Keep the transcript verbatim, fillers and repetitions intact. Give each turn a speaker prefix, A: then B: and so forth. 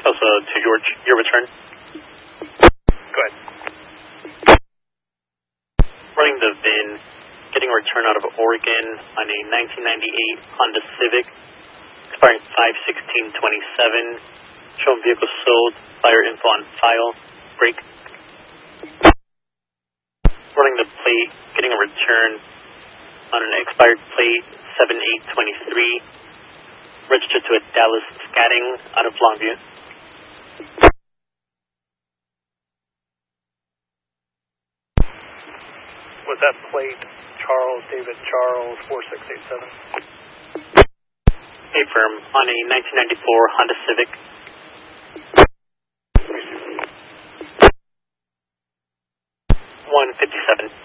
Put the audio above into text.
A: Also to George, your return. Go ahead. Running the V I N, getting a return out of Oregon on a nineteen ninety-eight Honda Civic, expiring five sixteen twenty-seven. Showing vehicle sold, buyer info on file, break. Running the plate, getting a return on an expired plate, seven eight twenty-three, registered to a Dallas Scatting out of Longview.
B: Was that plate Charles David Charles four six eight seven?
A: Affirm on a nineteen ninety-four Honda Civic. one fifty-seven.